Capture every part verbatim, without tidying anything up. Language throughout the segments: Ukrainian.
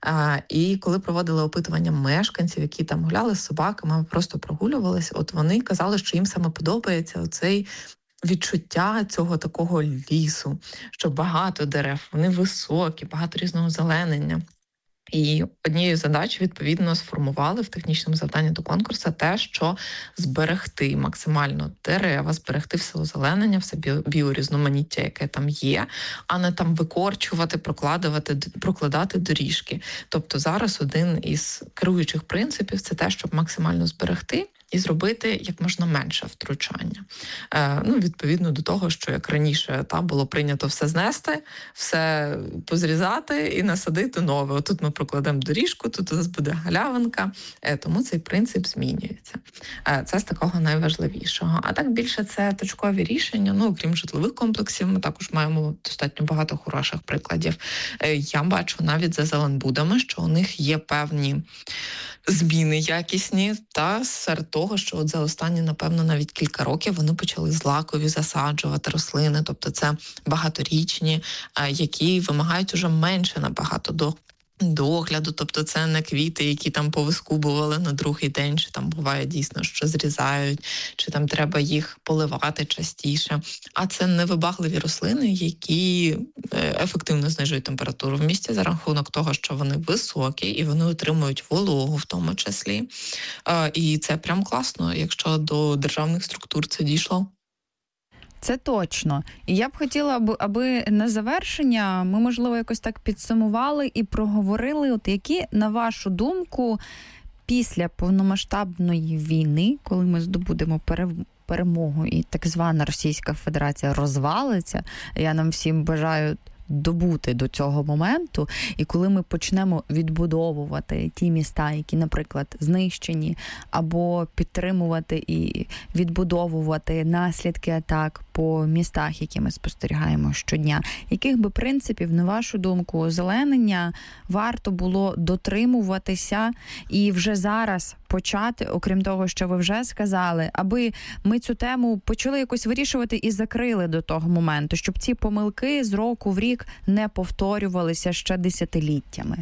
І коли проводили опитування мешканців, які там гуляли з собаками, просто прогулювалися, от вони казали, що їм саме подобається оцей відчуття цього такого лісу, що багато дерев, вони високі, багато різного зеленення. І однією з задач, відповідно, сформували в технічному завданні до конкурсу те, що зберегти максимально дерева, зберегти все озеленення, все біорізноманіття, яке там є, а не там викорчувати, прокладувати, прокладати доріжки. Тобто зараз один із керуючих принципів – це те, щоб максимально зберегти і зробити як можна менше втручання. Е, ну, відповідно до того, що як раніше та, було прийнято все знести, все позрізати і насадити нове. Отут ми прокладемо доріжку, тут у нас буде галявинка, е, тому цей принцип змінюється. Е, це з такого найважливішого. А так більше це точкові рішення, ну, окрім житлових комплексів, ми також маємо достатньо багато хороших прикладів. Е, я бачу навіть за Зеленбудами, що у них є певні зміни якісні, та серед того, що от за останні, напевно, навіть кілька років вони почали злакові засаджувати рослини, тобто це багаторічні, які вимагають уже менше набагато до догляду, тобто це не квіти, які там повискубували на другий день, чи там буває дійсно, що зрізають, чи там треба їх поливати частіше, а це невибагливі рослини, які ефективно знижують температуру в місті за рахунок того, що вони високі і вони отримують вологу в тому числі. І це прям класно, якщо до державних структур це дійшло. Це точно. І я б хотіла, аби, аби на завершення ми, можливо, якось так підсумували і проговорили, от які, на вашу думку, після повномасштабної війни, коли ми здобудемо перемогу і так звана Російська Федерація розвалиться, я нам всім бажаю добути до цього моменту, і коли ми почнемо відбудовувати ті міста, які, наприклад, знищені, або підтримувати і відбудовувати наслідки атак по містах, які ми спостерігаємо щодня, яких би принципів, на вашу думку, озеленення варто було дотримуватися і вже зараз почати, окрім того, що ви вже сказали, аби ми цю тему почали якось вирішувати і закрили до того моменту, щоб ці помилки з року в рік не повторювалися ще десятиліттями?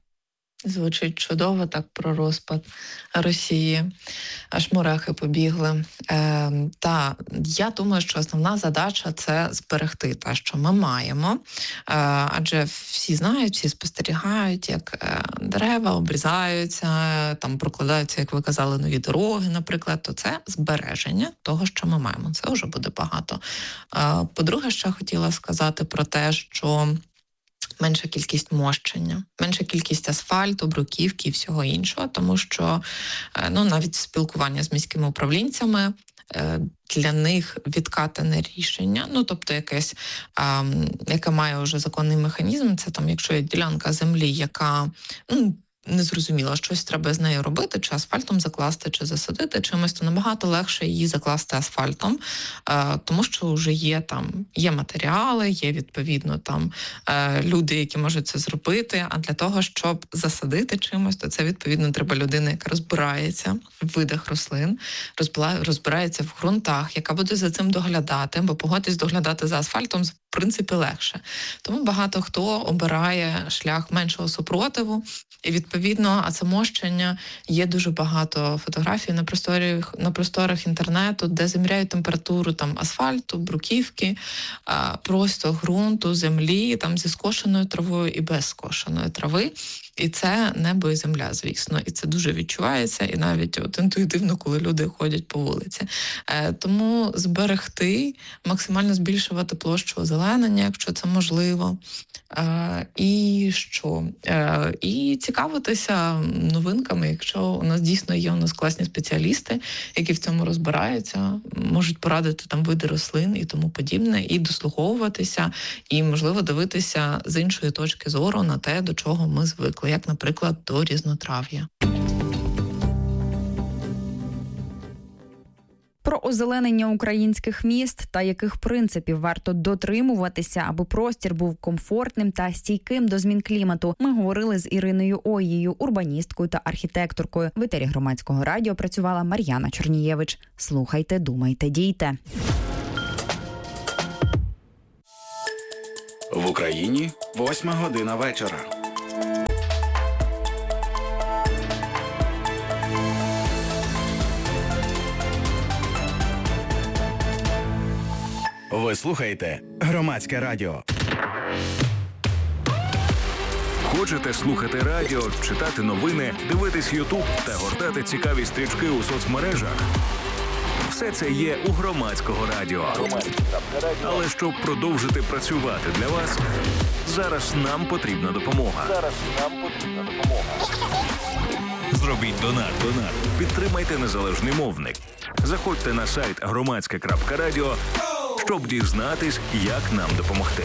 Звучить чудово так про розпад Росії. Аж мурахи побігли. Е, та я думаю, що основна задача – це зберегти те, що ми маємо. Е, адже всі знають, всі спостерігають, як е, дерева обрізаються, там прокладаються, як ви казали, нові дороги, наприклад. То це збереження того, що ми маємо. Це вже буде багато. Е, по-друге, ще хотіла сказати про те, що менша кількість мощення, менша кількість асфальту, бруківки і всього іншого, тому що ну, навіть спілкування з міськими управлінцями, для них відкатане рішення, ну, тобто якесь, а, яке має вже законний механізм, це там, якщо є ділянка землі, яка, ну, незрозуміло, щось треба з нею робити, чи асфальтом закласти, чи засадити чимось, то набагато легше її закласти асфальтом, е, тому що вже є там, є матеріали, є відповідно там е, люди, які можуть це зробити, а для того, щоб засадити чимось, то це відповідно треба людина, яка розбирається в видах рослин, розбирається в ґрунтах, яка буде за цим доглядати, бо погодитись доглядати за асфальтом в принципі легше. Тому багато хто обирає шлях меншого супротиву, і відповідно, а це мощення, є дуже багато фотографій на просторах, на просторах інтернету, де заміряють температуру там асфальту, бруківки, а, просто ґрунту, землі, там зі скошеною травою і без скошеної трави. І це небо і земля, звісно. І це дуже відчувається, і навіть от інтуїтивно, коли люди ходять по вулиці. Е, тому зберегти, максимально збільшувати площу озеленення, якщо це можливо. Е, і що? Е, і цікавитися новинками, якщо у нас дійсно є у нас класні спеціалісти, які в цьому розбираються, можуть порадити там види рослин і тому подібне, і дослуховуватися, і, можливо, дивитися з іншої точки зору на те, до чого ми звикли, як, наприклад, до різнотрав'я. Про озеленення українських міст та яких принципів варто дотримуватися, аби простір був комфортним та стійким до змін клімату, ми говорили з Іриною Оєю, урбаністкою та архітекторкою. В етері Громадського радіо працювала Мар'яна Чорнієвич. Слухайте, думайте, дійте. В Україні восьма година вечора. Ви слухаєте Громадське радіо. Хочете слухати радіо, читати новини, дивитись Ютуб та гортати цікаві стрічки у соцмережах? Все це є у Громадського радіо. Але щоб продовжити працювати для вас, зараз нам потрібна допомога. Зараз нам потрібна допомога. Зробіть донат. Донат. Підтримайте незалежний мовник. Заходьте на сайт громадське крапка радіо, щоб дізнатись, як нам допомогти.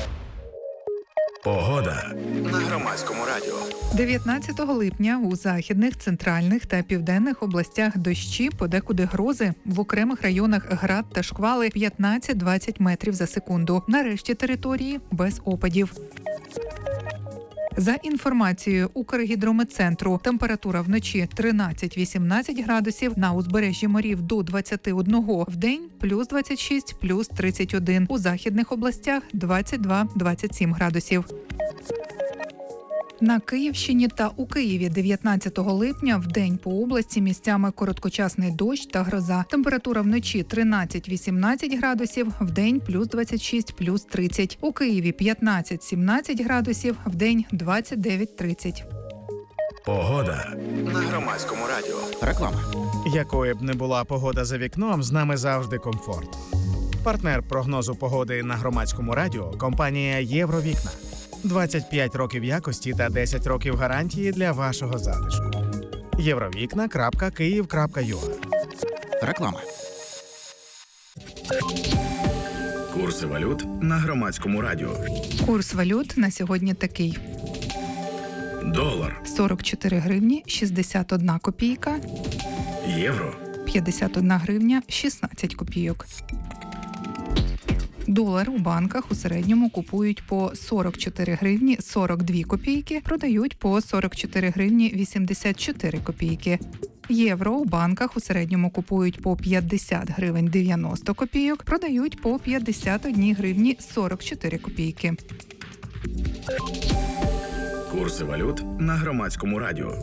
Погода на Громадському радіо. дев'ятнадцятого липня у західних, центральних та південних областях дощі, подекуди грози, в окремих районах град та шквали п'ятнадцять-двадцять метрів за секунду. На решті території без опадів. За інформацією Укргідрометцентру, температура вночі тринадцять-вісімнадцять градусів, на узбережжі морів до двадцять один, вдень плюс двадцять шість, плюс тридцять один, у західних областях двадцять два - двадцять сім градусів. На Київщині та у Києві дев'ятнадцятого липня вдень по області місцями короткочасний дощ та гроза. Температура вночі тринадцять-вісімнадцять градусів, вдень плюс двадцять шість, плюс тридцять. У Києві п'ятнадцять-сімнадцять градусів, вдень двадцять дев'ять - тридцять. Погода на Громадському радіо. Реклама. Якою б не була погода за вікном, з нами завжди комфорт. Партнер прогнозу погоди на Громадському радіо – компанія «Євровікна». двадцять п'ять років якості та десять років гарантії для вашого затишку. євровікна крапка київ крапка ю а. Реклама. Курси валют на Громадському радіо. Курс валют на сьогодні такий. Долар. сорок чотири гривні шістдесят одна копійка. Євро. п'ятдесят одна гривня шістнадцять копійок. Долар у банках у середньому купують по сорок чотири гривні сорок дві копійки, продають по сорок чотири гривні вісімдесят чотири копійки. Євро у банках у середньому купують по п'ятдесят гривень дев'яносто копійок, продають по п'ятдесят одна гривні сорок чотири копійки. Курси валют на Громадському радіо.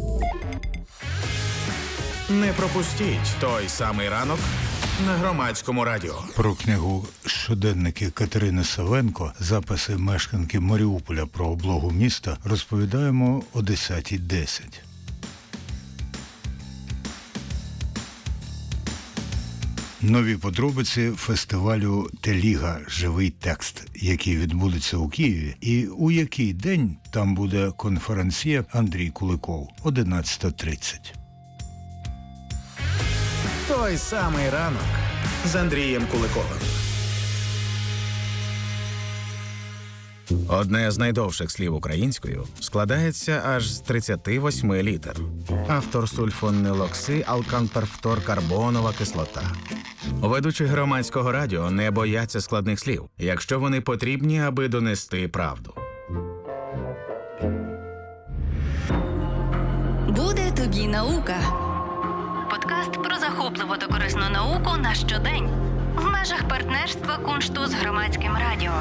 Не пропустіть той самий ранок на Громадському радіо. Про книгу «Щоденники» Катерини Савенко, записи мешканки Маріуполя про облогу міста, розповідаємо о десята десять. Нові подробиці фестивалю «Теліга. Живий текст», який відбудеться у Києві, і у який день там буде конференціє Андрій Куликов, одинадцята тридцять. Той самий ранок з Андрієм Куликовим. Одне з найдовших слів українською складається аж з тридцяти восьми літер. Автор сульфонилокси алканперфторкарбонова кислота. Ведучі Громадського радіо не бояться складних слів, якщо вони потрібні, аби донести правду. Буде тобі наука. Подкаст про захопливу та корисну науку на щодень. В межах партнерства Куншту з Громадським радіо.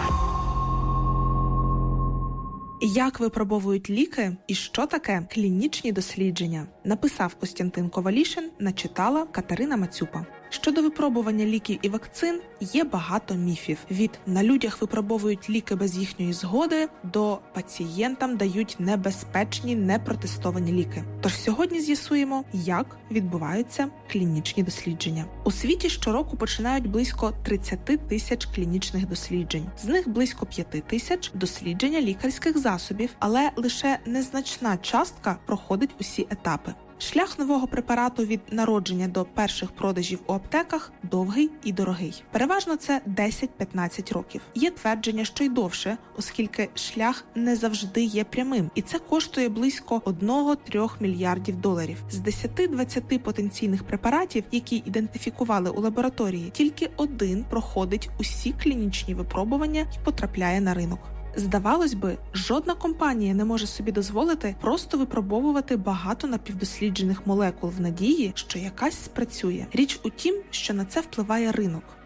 Як випробовують ліки і що таке клінічні дослідження? Написав Костянтин Ковалішин, начитала Катерина Мацюпа. Щодо випробування ліків і вакцин є багато міфів. Від «на людях випробовують ліки без їхньої згоди» до «пацієнтам дають небезпечні, непротестовані ліки». Тож сьогодні з'ясуємо, як відбуваються клінічні дослідження. У світі щороку починають близько тридцять тисяч клінічних досліджень. З них близько п'ять тисяч – дослідження лікарських засобів, але лише незначна частка проходить усі етапи. Шлях нового препарату від народження до перших продажів у аптеках довгий і дорогий. Переважно це десять-п'ятнадцять років. Є твердження, що й довше, оскільки шлях не завжди є прямим. І це коштує близько один-три мільярдів доларів. З десять-двадцять потенційних препаратів, які ідентифікували у лабораторії, тільки один проходить усі клінічні випробування і потрапляє на ринок. Здавалось би, жодна компанія не може собі дозволити просто випробовувати багато напівдосліджених молекул в надії, що якась спрацює. Річ у тім, що на це впливає ринок.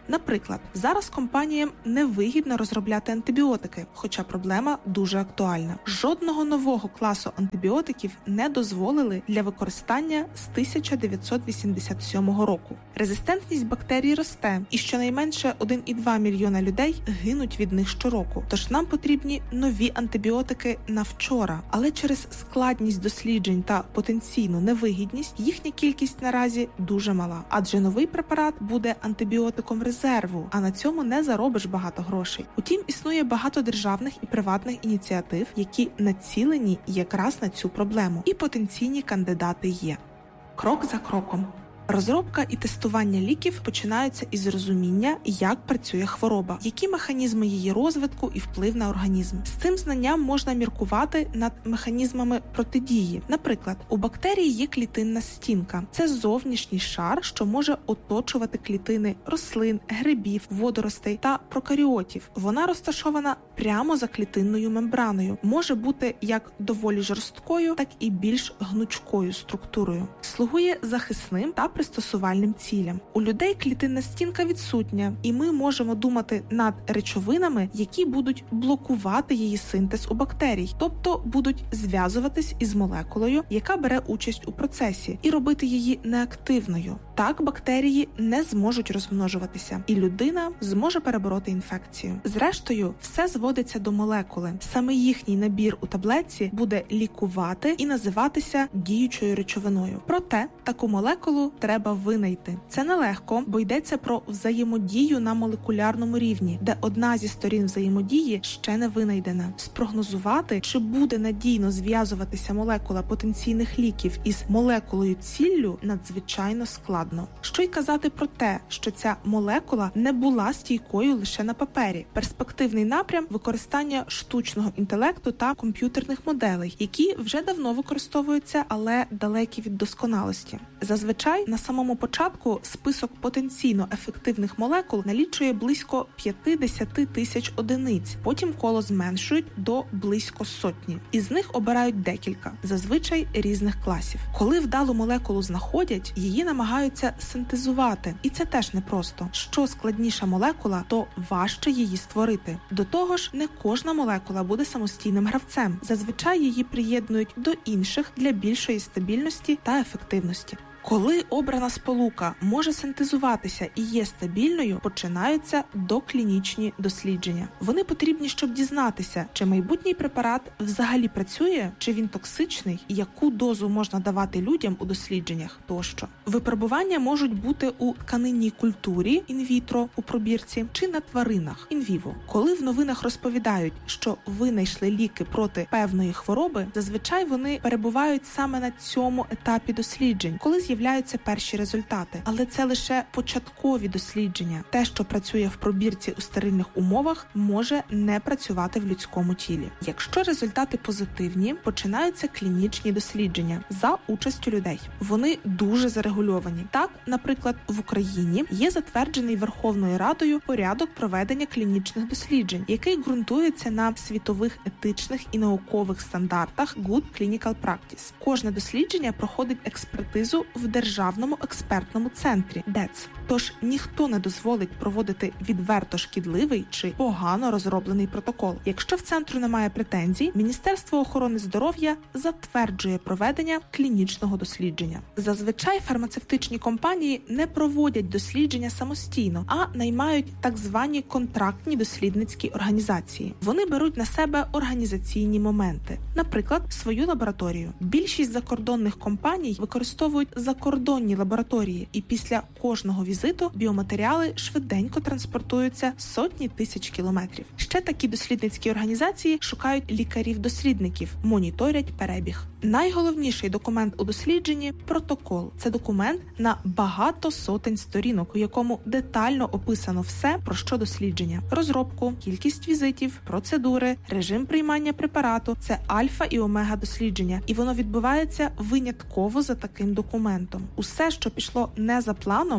Наприклад, зараз компаніям невигідно розробляти антибіотики, хоча проблема дуже актуальна. Жодного нового класу антибіотиків не дозволили для використання з тисяча дев'ятсот вісімдесят сьомого року. Резистентність бактерій росте, і щонайменше один цілих два мільйона людей гинуть від них щороку. Тож нам потрібні нові антибіотики на вчора. Але через складність досліджень та потенційну невигідність їхня кількість наразі дуже мала. Адже новий препарат буде антибіотиком резерву, а на цьому не заробиш багато грошей. Утім, існує багато державних і приватних ініціатив, які націлені якраз на цю проблему. І потенційні кандидати є. Крок за кроком. Розробка і тестування ліків починаються із розуміння, як працює хвороба, які механізми її розвитку і вплив на організм. З цим знанням можна міркувати над механізмами протидії. Наприклад, у бактерії є клітинна стінка. Це зовнішній шар, що може оточувати клітини рослин, грибів, водоростей та прокаріотів. Вона розташована прямо за клітинною мембраною. Може бути як доволі жорсткою, так і більш гнучкою структурою. Слугує захисним та пристосувальним цілям. У людей клітинна стінка відсутня, і ми можемо думати над речовинами, які будуть блокувати її синтез у бактерій, тобто будуть зв'язуватись із молекулою, яка бере участь у процесі, і робити її неактивною. Так бактерії не зможуть розмножуватися, і людина зможе перебороти інфекцію. Зрештою, все зводиться до молекули. Саме їхній набір у таблетці буде лікувати і називатися діючою речовиною. Проте, таку молекулу треба винайти. Це нелегко, бо йдеться про взаємодію на молекулярному рівні, де одна зі сторін взаємодії ще не винайдена. Спрогнозувати, чи буде надійно зв'язуватися молекула потенційних ліків із молекулою-ціллю, надзвичайно складно. Що й казати про те, що ця молекула не була стійкою лише на папері. Перспективний напрям – використання штучного інтелекту та комп'ютерних моделей, які вже давно використовуються, але далекі від досконалості. Зазвичай на самому початку список потенційно ефективних молекул налічує близько п'ятдесят тисяч одиниць, потім коло зменшують до близько сотні. Із них обирають декілька, зазвичай різних класів. Коли вдалу молекулу знаходять, її намагаються синтезувати, і це теж непросто. Що складніша молекула, то важче її створити. До того ж, не кожна молекула буде самостійним гравцем. Зазвичай її приєднують до інших для більшої стабільності та ефективності. Коли обрана сполука може синтезуватися і є стабільною, починаються доклінічні дослідження. Вони потрібні, щоб дізнатися, чи майбутній препарат взагалі працює, чи він токсичний, і яку дозу можна давати людям у дослідженнях тощо. Випробування можуть бути у тканинній культурі інвітро у пробірці чи на тваринах інвіво. Коли в новинах розповідають, що винайшли ліки проти певної хвороби, зазвичай вони перебувають саме на цьому етапі досліджень, коли з'являються перші результати. Але це лише початкові дослідження. Те, що працює в пробірці у стерильних умовах, може не працювати в людському тілі. Якщо результати позитивні, починаються клінічні дослідження за участю людей. Вони дуже зарегульовані. Так, наприклад, в Україні є затверджений Верховною Радою порядок проведення клінічних досліджень, який ґрунтується на світових етичних і наукових стандартах Good Clinical Practice. Кожне дослідження проходить експертизу в Державному експертному центрі ДЕЦ. Тож ніхто не дозволить проводити відверто шкідливий чи погано розроблений протокол. Якщо в центру немає претензій, Міністерство охорони здоров'я затверджує проведення клінічного дослідження. Зазвичай фармацевтичні компанії не проводять дослідження самостійно, а наймають так звані контрактні дослідницькі організації. Вони беруть на себе організаційні моменти. Наприклад, свою лабораторію. Більшість закордонних компаній використовують закордонні лабораторії, і після кожного візиту біоматеріали швиденько транспортуються сотні тисяч кілометрів. Ще такі дослідницькі організації шукають лікарів-дослідників, моніторять перебіг. Найголовніший документ у дослідженні – протокол. Це документ на багато сотень сторінок, у якому детально описано все, про що дослідження. Розробку, кількість візитів, процедури, режим приймання препарату – це альфа і омега дослідження, і воно відбувається винятково за таким документом. Усе, що пішло не за планом, реєструється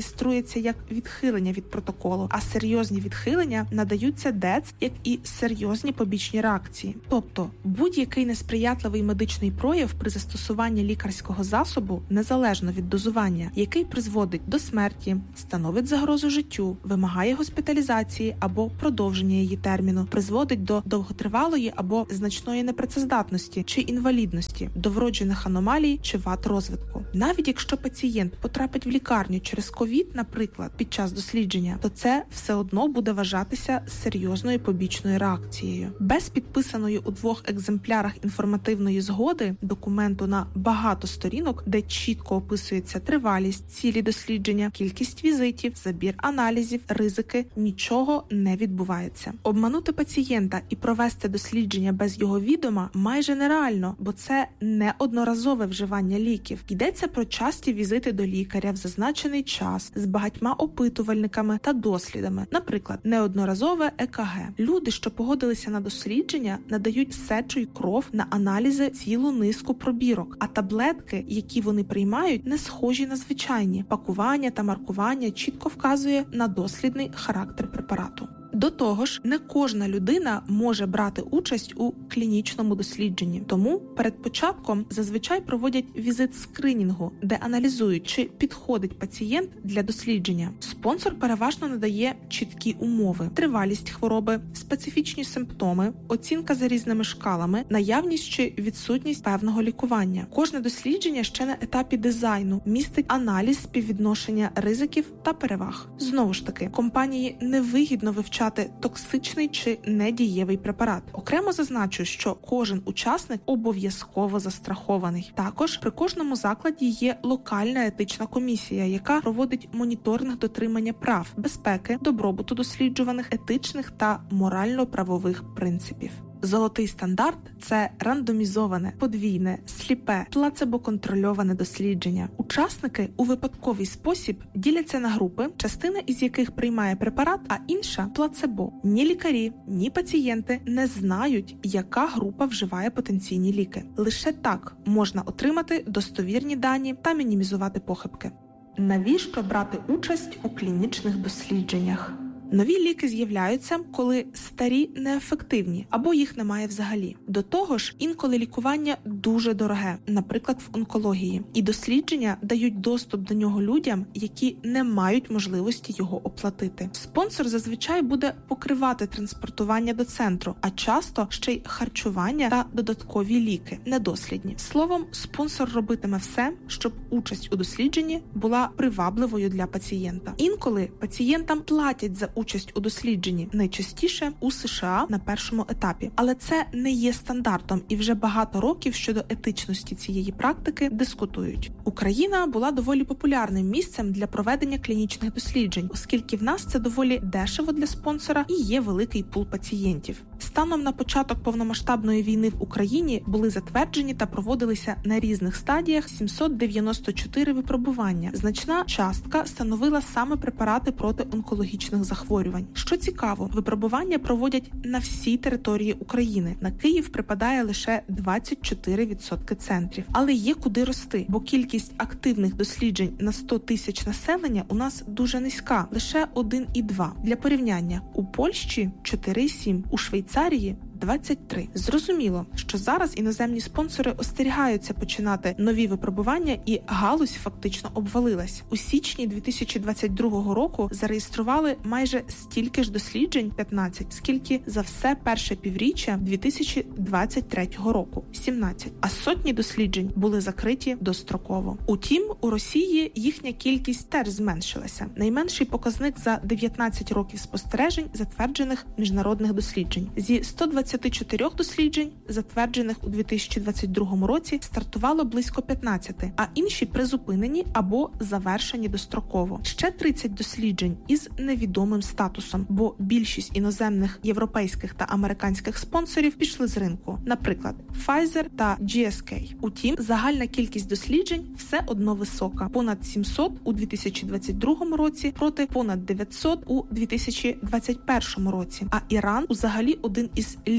реєструється як відхилення від протоколу, а серйозні відхилення надаються ДЕЦ, як і серйозні побічні реакції. Тобто, будь-який несприятливий медичний прояв при застосуванні лікарського засобу, незалежно від дозування, який призводить до смерті, становить загрозу життю, вимагає госпіталізації або продовження її терміну, призводить до довготривалої або значної непрацездатності чи інвалідності, до вроджених аномалій чи вад розвитку. Навіть якщо пацієнт потрапить в лікарню через ковід, наприклад, під час дослідження, то це все одно буде вважатися серйозною побічною реакцією. Без підписаної у двох екземплярах інформативної згоди, документу на багато сторінок, де чітко описується тривалість, цілі дослідження, кількість візитів, забір аналізів, ризики, нічого не відбувається. Обманути пацієнта і провести дослідження без його відома майже нереально, бо це не одноразове вживання ліків. Йдеться про часті візити до лікаря в зазначений час з багатьма опитувальниками та дослідами, наприклад, неодноразове Е Ка Ге. Люди, що погодилися на дослідження, надають сечу й кров на аналізи цілу низку пробірок, а таблетки, які вони приймають, не схожі на звичайні. Пакування та маркування чітко вказує на дослідний характер препарату. До того ж, не кожна людина може брати участь у клінічному дослідженні. Тому перед початком зазвичай проводять візит скринінгу, де аналізують, чи підходить пацієнт для дослідження. Спонсор переважно надає чіткі умови: тривалість хвороби, специфічні симптоми, оцінка за різними шкалами, наявність чи відсутність певного лікування. Кожне дослідження ще на етапі дизайну містить аналіз співвідношення ризиків та переваг. Знову ж таки, компанії невигідно вивчати токсичний чи недієвий препарат. Окремо зазначу, що кожен учасник обов'язково застрахований. Також при кожному закладі є локальна етична комісія, яка проводить моніторинг дотримання прав, безпеки, добробуту досліджуваних, етичних та морально-правових принципів. Золотий стандарт – це рандомізоване, подвійне, сліпе, плацебо-контрольоване дослідження. Учасники у випадковий спосіб діляться на групи, частина із яких приймає препарат, а інша – плацебо. Ні лікарі, ні пацієнти не знають, яка група вживає потенційні ліки. Лише так можна отримати достовірні дані та мінімізувати похибки. Навіщо брати участь у клінічних дослідженнях? Нові ліки з'являються, коли старі неефективні або їх немає взагалі. До того ж, інколи лікування дуже дороге, наприклад, в онкології, і дослідження дають доступ до нього людям, які не мають можливості його оплатити. Спонсор зазвичай буде покривати транспортування до центру, а часто ще й харчування та додаткові ліки, недослідні. Словом, спонсор робитиме все, щоб участь у дослідженні була привабливою для пацієнта. Інколи пацієнтам платять за участь у дослідженні, найчастіше у США на першому етапі. Але це не є стандартом, і вже багато років щодо етичності цієї практики дискутують. Україна була доволі популярним місцем для проведення клінічних досліджень, оскільки в нас це доволі дешево для спонсора і є великий пул пацієнтів. Станом на початок повномасштабної війни в Україні були затверджені та проводилися на різних стадіях сімсот дев'яносто чотири випробування. Значна частка становила саме препарати проти онкологічних захворювань. Що цікаво, випробування проводять на всій території України. На Київ припадає лише двадцять чотири відсотки центрів. Але є куди рости, бо кількість активних досліджень на сто тисяч населення у нас дуже низька, лише один і два. Для порівняння, у Польщі чотири і сім, у Швейцарії двадцять три. Зрозуміло, що зараз іноземні спонсори остерігаються починати нові випробування, і галузь фактично обвалилась. У січні дві тисячі двадцять другого року зареєстрували майже стільки ж досліджень, п'ятнадцять, скільки за все перше півріччя дві тисячі двадцять третього року, сімнадцять. А сотні досліджень були закриті достроково. Утім, у Росії їхня кількість теж зменшилася. Найменший показник за дев'ятнадцять років спостережень затверджених міжнародних досліджень. Зі сто двадцять чотири досліджень, затверджених у дві тисячі двадцять другому році, стартувало близько п'ятнадцять, а інші призупинені або завершені достроково. Ще тридцять досліджень із невідомим статусом, бо більшість іноземних європейських та американських спонсорів пішли з ринку, наприклад, Pfizer та Джі Ес Кей. Утім, загальна кількість досліджень все одно висока – понад сімсот у дві тисячі двадцять другому році проти понад дев'ятсот у дві тисячі двадцять першому році. А Іран узагалі один із лідерів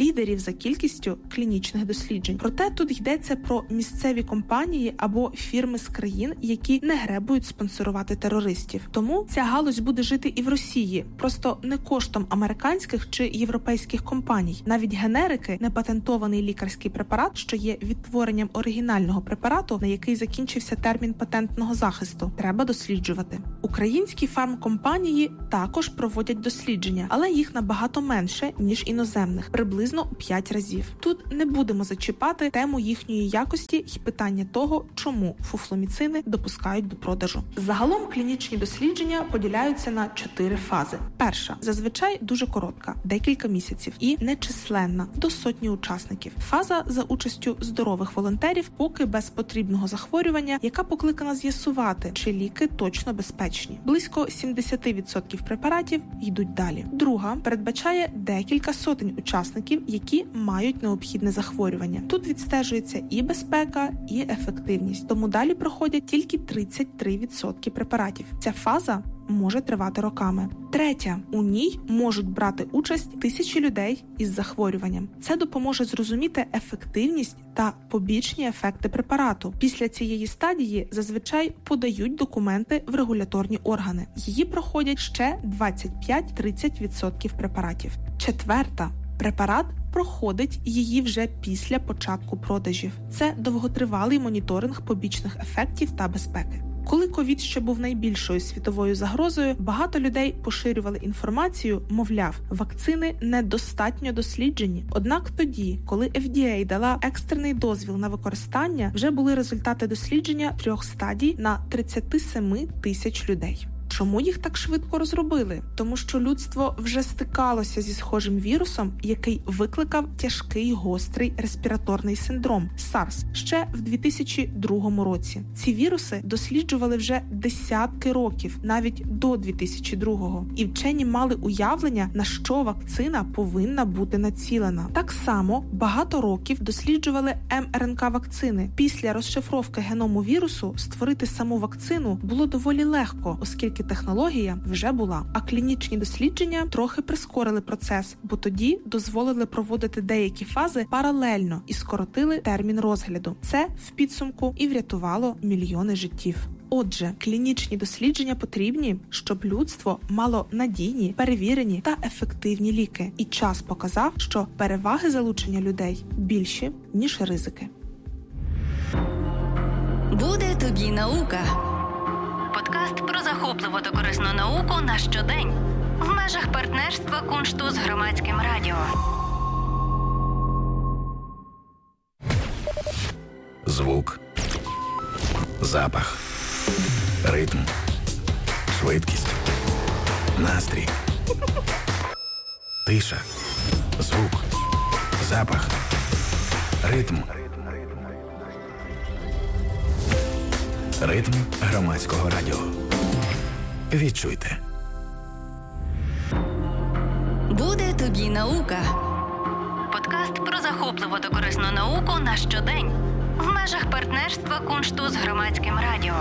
лідерів за кількістю клінічних досліджень. Проте тут йдеться про місцеві компанії або фірми з країн, які не гребують спонсорувати терористів. Тому ця галузь буде жити і в Росії, просто не коштом американських чи європейських компаній. Навіть генерики, непатентований лікарський препарат, що є відтворенням оригінального препарату, на який закінчився термін патентного захисту, треба досліджувати. Українські фармкомпанії також проводять дослідження, але їх набагато менше, ніж іноземних, приблизно у п'ять разів. Тут не будемо зачіпати тему їхньої якості і питання того, чому фуфломіцини допускають до продажу. Загалом клінічні дослідження поділяються на чотири фази. Перша, зазвичай дуже коротка, декілька місяців, і нечисленна, до сотні учасників. Фаза за участю здорових волонтерів, поки без потрібного захворювання, яка покликана з'ясувати, чи ліки точно безпечні. Близько сімдесят відсотків препаратів йдуть далі. Друга передбачає декілька сотень учасників, які мають необхідне захворювання. Тут відстежується і безпека, і ефективність. Тому далі проходять тільки тридцять три відсотки препаратів. Ця фаза може тривати роками. Третя. У ній можуть брати участь тисячі людей із захворюванням. Це допоможе зрозуміти ефективність та побічні ефекти препарату. Після цієї стадії зазвичай подають документи в регуляторні органи. Її проходять ще двадцять п'ять - тридцять відсотків препаратів. Четверта. Препарат проходить її вже після початку продажів. Це довготривалий моніторинг побічних ефектів та безпеки. Коли ковід ще був найбільшою світовою загрозою, багато людей поширювали інформацію, мовляв, вакцини недостатньо досліджені. Однак тоді, коли еф ді ей дала екстрений дозвіл на використання, вже були результати дослідження трьох стадій на тридцять сім тисяч людей. Чому їх так швидко розробили? Тому що людство вже стикалося зі схожим вірусом, який викликав тяжкий гострий респіраторний синдром – сарс, ще в дві тисячі другому році. Ці віруси досліджували вже десятки років, навіть до дві тисячі другого. І вчені мали уявлення, на що вакцина повинна бути націлена. Так само багато років досліджували ем ер ен ка-вакцини. Після розшифровки геному вірусу створити саму вакцину було доволі легко, оскільки технологія вже була, а клінічні дослідження трохи прискорили процес, бо тоді дозволили проводити деякі фази паралельно і скоротили термін розгляду. Це в підсумку і врятувало мільйони життів. Отже, клінічні дослідження потрібні, щоб людство мало надійні, перевірені та ефективні ліки. І час показав, що переваги залучення людей більші, ніж ризики. Буде тобі наука. Подкаст про захопливу та корисну науку на щодень. В межах партнерства Куншту з Громадським радіо. Звук. Запах. Ритм. Швидкість. Настрій. Тиша. Звук. Запах. Ритм. Ритм Громадського радіо. Відчуйте. Буде тобі наука. Подкаст про захопливу та корисну науку на щодень. В межах партнерства Куншту з Громадським радіо.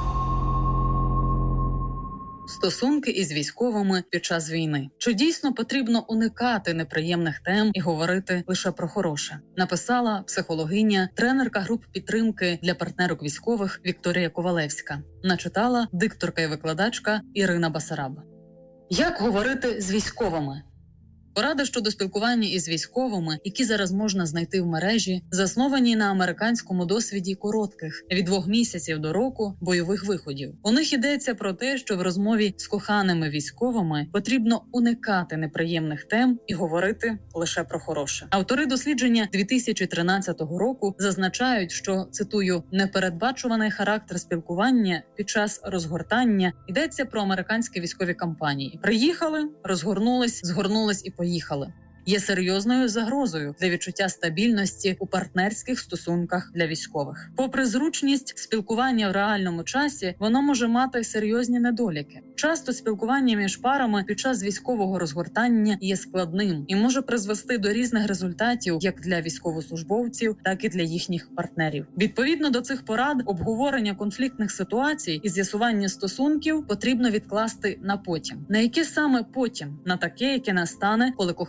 Стосунки із військовими під час війни. Чи дійсно потрібно уникати неприємних тем і говорити лише про хороше? Написала психологиня, тренерка груп підтримки для партнерок військових Вікторія Ковалевська. Начитала дикторка і викладачка Ірина Басараба. Як говорити з військовими? Поради щодо спілкування із військовими, які зараз можна знайти в мережі, засновані на американському досвіді коротких, від двох місяців до року, бойових виходів. У них йдеться про те, що в розмові з коханими військовими потрібно уникати неприємних тем і говорити лише про хороше. Автори дослідження дві тисячі тринадцятого року зазначають, що, цитую, «непередбачуваний характер спілкування під час розгортання йдеться про американські військові кампанії. Приїхали, розгорнулись, згорнулись і поїхали. Їхали. Є серйозною загрозою для відчуття стабільності у партнерських стосунках для військових. Попри зручність спілкування в реальному часі, воно може мати серйозні недоліки. Часто спілкування між парами під час військового розгортання є складним і може призвести до різних результатів як для військовослужбовців, так і для їхніх партнерів. Відповідно до цих порад, обговорення конфліктних ситуацій і з'ясування стосунків потрібно відкласти на потім. На яке саме потім? На таке, яке настане, коли кохана людина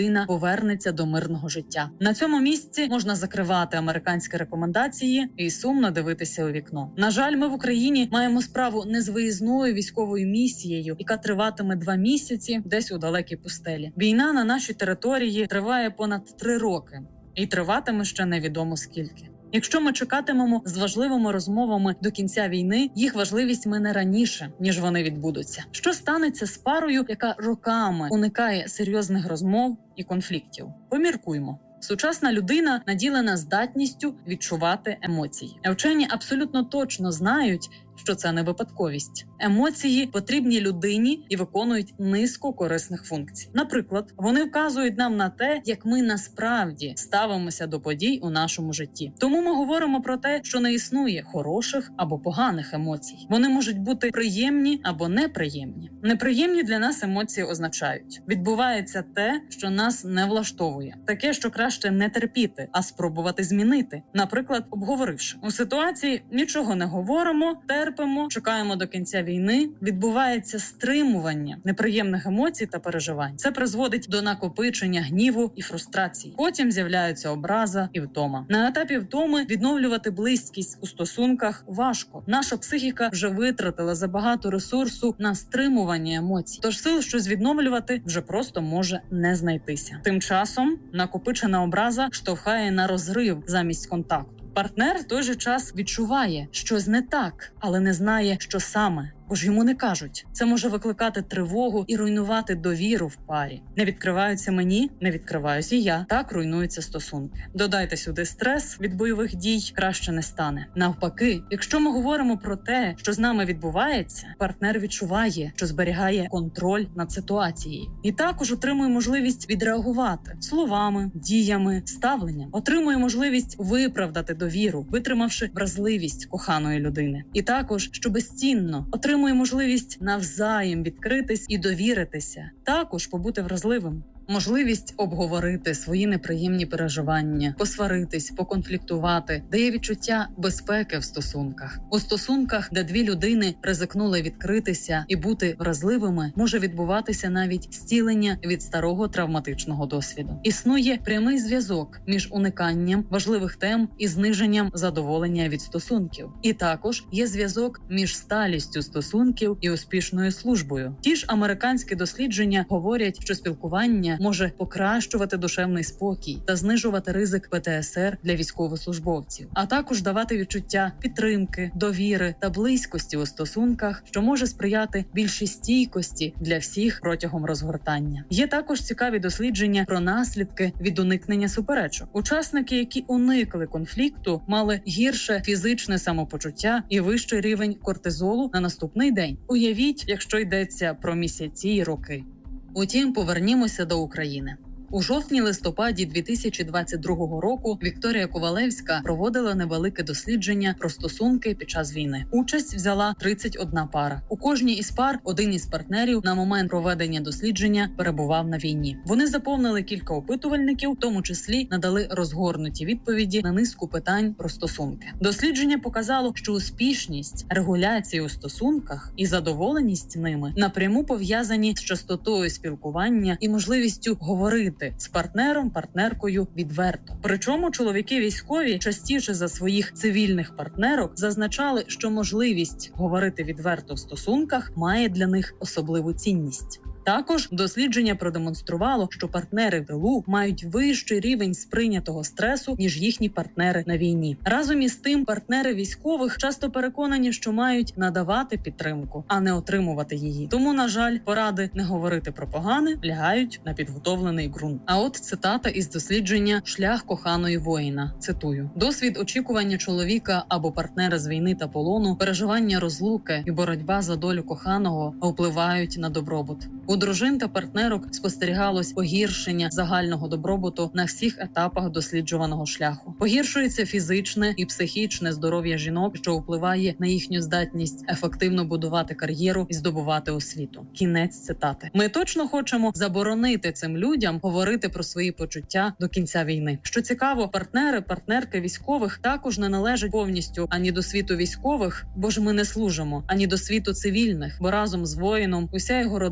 людина повернеться до мирного життя. На цьому місці можна закривати американські рекомендації і сумно дивитися у вікно. На жаль, ми в Україні маємо справу не з виїзною військовою місією, яка триватиме два місяці десь у далекій пустелі. Війна на нашій території триває понад три роки і триватиме ще невідомо скільки. Якщо ми чекатимемо з важливими розмовами до кінця війни, їх важливість мине раніше, ніж вони відбудуться. Що станеться з парою, яка роками уникає серйозних розмов і конфліктів? Поміркуймо. Сучасна людина наділена здатністю відчувати емоції. А вчені абсолютно точно знають, що це не випадковість. Емоції потрібні людині і виконують низку корисних функцій. Наприклад, вони вказують нам на те, як ми насправді ставимося до подій у нашому житті. Тому ми говоримо про те, що не існує хороших або поганих емоцій. Вони можуть бути приємні або неприємні. Неприємні для нас емоції означають: відбувається те, що нас не влаштовує. Таке, що краще не терпіти, а спробувати змінити. Наприклад, обговоривши. У ситуації нічого не говоримо, терпимо, чекаємо до кінця війни, відбувається стримування неприємних емоцій та переживань. Це призводить до накопичення гніву і фрустрації. Потім з'являються образа і втома. На етапі втоми відновлювати близькість у стосунках важко. Наша психіка вже витратила забагато ресурсу на стримування емоцій. Тож сил щось відновлювати вже просто може не знайтися. Тим часом накопичена образа штовхає на розрив замість контакту. Партнер в той же час відчуває, щось не так, але не знає, що саме, бо ж йому не кажуть. Це може викликати тривогу і руйнувати довіру в парі. Не відкриваються мені, не відкриваюся і я. Так руйнуються стосунки. Додайте сюди стрес від бойових дій, краще не стане. Навпаки, якщо ми говоримо про те, що з нами відбувається, партнер відчуває, що зберігає контроль над ситуацією. І також отримує можливість відреагувати словами, діями, ставленням. Отримує можливість виправдати довіру, витримавши вразливість коханої людини. І також, що безцінно, отримує можливість навзаєм відкритись і довіритися. Також побути вразливим. Можливість обговорити свої неприємні переживання, посваритись, поконфліктувати, дає відчуття безпеки в стосунках. У стосунках, де дві людини ризикнули відкритися і бути вразливими, може відбуватися навіть зцілення від старого травматичного досвіду. Існує прямий зв'язок між униканням важливих тем і зниженням задоволення від стосунків. І також є зв'язок між сталістю стосунків і успішною службою. Ті ж американські дослідження говорять, що спілкування може покращувати душевний спокій та знижувати ризик пе те ес ер для військовослужбовців, а також давати відчуття підтримки, довіри та близькості у стосунках, що може сприяти більшій стійкості для всіх протягом розгортання. Є також цікаві дослідження про наслідки від уникнення суперечок. Учасники, які уникли конфлікту, мали гірше фізичне самопочуття і вищий рівень кортизолу на наступний день. Уявіть, якщо йдеться про місяці і роки. Утім, повернімося до України. У жовтні-листопаді дві тисячі двадцять другого року Вікторія Ковалевська проводила невелике дослідження про стосунки під час війни. Участь взяла тридцять одна пара. У кожній із пар один із партнерів на момент проведення дослідження перебував на війні. Вони заповнили кілька опитувальників, в тому числі надали розгорнуті відповіді на низку питань про стосунки. Дослідження показало, що успішність регуляції у стосунках і задоволеність ними напряму пов'язані з частотою спілкування і можливістю говорити з партнером, партнеркою відверто. Причому чоловіки військові частіше за своїх цивільних партнерок зазначали, що можливість говорити відверто в стосунках має для них особливу цінність. Також дослідження продемонструвало, що партнери в тилу мають вищий рівень сприйнятого стресу, ніж їхні партнери на війні. Разом із тим, партнери військових часто переконані, що мають надавати підтримку, а не отримувати її. Тому, на жаль, поради не говорити про погане лягають на підготовлений ґрунт. А от цитата із дослідження «Шлях коханої воїна». Цитую. «Досвід очікування чоловіка або партнера з війни та полону, переживання розлуки і боротьба за долю коханого впливають на добробут. У дружин та партнерок спостерігалось погіршення загального добробуту на всіх етапах досліджуваного шляху. Погіршується фізичне і психічне здоров'я жінок, що впливає на їхню здатність ефективно будувати кар'єру і здобувати освіту». Кінець цитати. Ми точно хочемо заборонити цим людям говорити про свої почуття до кінця війни. Що цікаво, партнери, партнерки військових також не належать повністю ані до світу військових, бо ж ми не служимо, ані до світу цивільних, бо разом з воїном уся його родина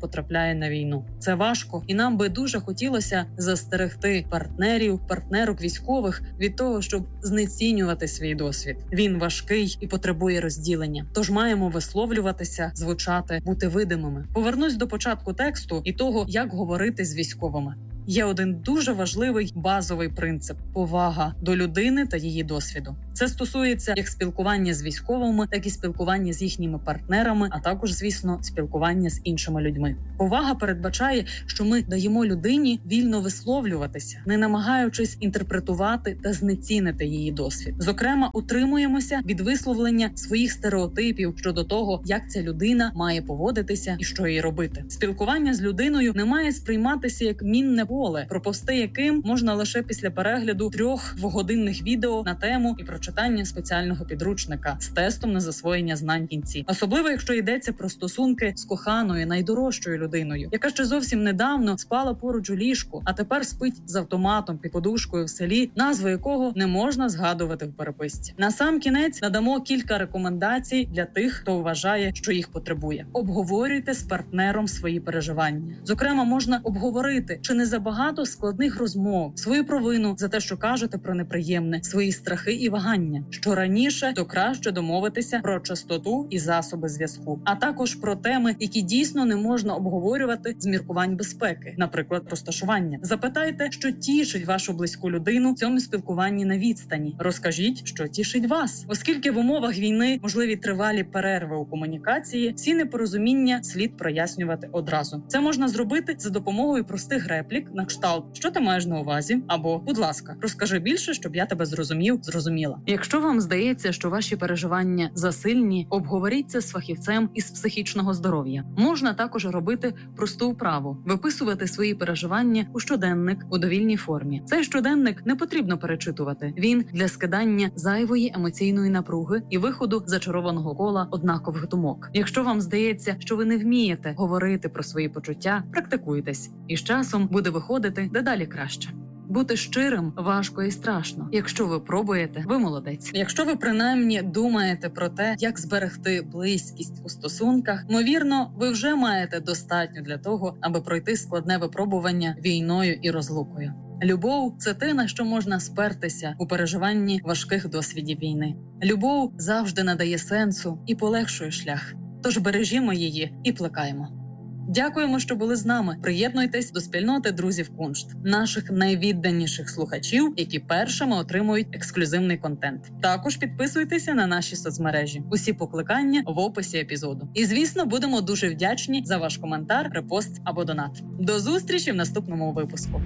потрапляє на війну. Це важко, і нам би дуже хотілося застерегти партнерів, партнерок військових від того, щоб знецінювати свій досвід. Він важкий і потребує розділення. Тож маємо висловлюватися, звучати, бути видимими. Повернусь до початку тексту і того, як говорити з військовими. Є один дуже важливий базовий принцип – повага до людини та її досвіду. Це стосується як спілкування з військовими, так і спілкування з їхніми партнерами, а також, звісно, спілкування з іншими людьми. Повага передбачає, що ми даємо людині вільно висловлюватися, не намагаючись інтерпретувати та знецінити її досвід. Зокрема, утримуємося від висловлення своїх стереотипів щодо того, як ця людина має поводитися і що їй робити. Спілкування з людиною не має сприйматися як мінне поле, проповсти яким можна лише після перегляду трьох двогодинних відео на тему і прочитання спеціального підручника з тестом на засвоєння знань в кінці. Особливо, якщо йдеться про стосунки з коханою, найдорожчою людиною, яка ще зовсім недавно спала поруч у ліжку, а тепер спить з автоматом під подушкою в селі, назву якого не можна згадувати в переписці. На сам кінець надамо кілька рекомендацій для тих, хто вважає, що їх потребує. Обговорюйте з партнером свої переживання. Зокрема, можна обговорити, чи не забагато складних розмов, свою провину за те, що кажете про неприємне, свої страхи і вагання. Що раніше, то краще домовитися про частоту і засоби зв'язку, а також про теми, які дійсно не можна обговорювати з міркувань безпеки, наприклад, розташування. Запитайте, що тішить вашу близьку людину в цьому спілкуванні на відстані. Розкажіть, що тішить вас. Оскільки в умовах війни можливі тривалі перерви у комунікації, всі непорозуміння слід прояснювати одразу. Це можна зробити за допомогою простих реплік на кшталт «Що ти маєш на увазі?» або «Будь ласка, розкажи більше, щоб я тебе зрозумів, зрозуміла». Якщо вам здається, що ваші переживання засильні, обговоріть це з фахівцем із психічного здоров'я. Можна також робити просту вправу – виписувати свої переживання у щоденник у довільній формі. Цей щоденник не потрібно перечитувати. Він для скидання зайвої емоційної напруги і виходу зачарованого кола однакових думок. Якщо вам здається, що ви не вмієте говорити про свої почуття, практикуйтесь. І з часом буде виходити дедалі краще. Бути щирим важко і страшно. Якщо ви пробуєте, ви молодець. Якщо ви принаймні думаєте про те, як зберегти близькість у стосунках, ймовірно, ви вже маєте достатньо для того, аби пройти складне випробування війною і розлукою. Любов – це те, на що можна спертися у переживанні важких досвідів війни. Любов завжди надає сенсу і полегшує шлях. Тож бережімо її і плекаємо. Дякуємо, що були з нами. Приєднуйтесь до спільноти друзів Куншт, наших найвідданіших слухачів, які першими отримують ексклюзивний контент. Також підписуйтеся на наші соцмережі. Усі покликання в описі епізоду. І, звісно, будемо дуже вдячні за ваш коментар, репост або донат. До зустрічі в наступному випуску.